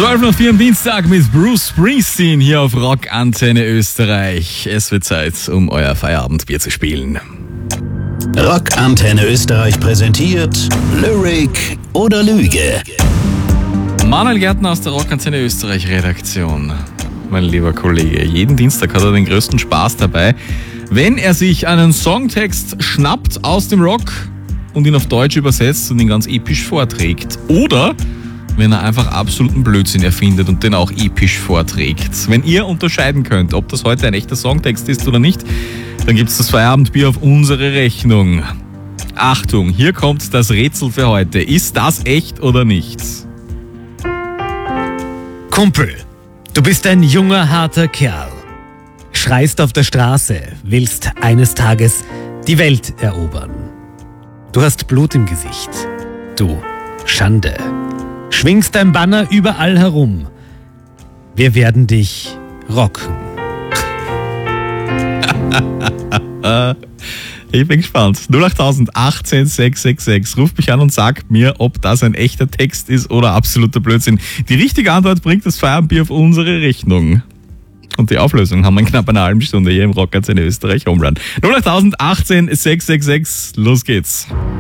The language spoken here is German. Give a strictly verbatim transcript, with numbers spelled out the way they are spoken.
zwölf Uhr vier am Dienstag mit Bruce Springsteen hier auf Rock Antenne Österreich. Es wird Zeit, um euer Feierabendbier zu spielen. Rock Antenne Österreich präsentiert Lyric oder Lüge. Manuel Gärtner aus der Rock Antenne Österreich Redaktion. Mein lieber Kollege, jeden Dienstag hat er den größten Spaß dabei, wenn er sich einen Songtext schnappt aus dem Rock und ihn auf Deutsch übersetzt und ihn ganz episch vorträgt. Oder wenn er einfach absoluten Blödsinn erfindet und den auch episch vorträgt. Wenn ihr unterscheiden könnt, ob das heute ein echter Songtext ist oder nicht, dann gibt's das Feierabendbier auf unsere Rechnung. Achtung, hier kommt das Rätsel für heute. Ist das echt oder nicht? Kumpel, du bist ein junger, harter Kerl. Schreist auf der Straße, willst eines Tages die Welt erobern. Du hast Blut im Gesicht. Du Schande. Schwingst dein Banner überall herum. Wir werden dich rocken. Ich bin gespannt. null acht achtzehn sechs sechs sechs. Ruf mich an und sag mir, ob das ein echter Text ist oder absoluter Blödsinn. Die richtige Antwort bringt das Feierabendbier auf unsere Rechnung. Und die Auflösung haben wir in knapp einer halben Stunde hier im Rock Antenne Österreich Home Run. null acht achtzehn sechs sechs sechs. Los geht's.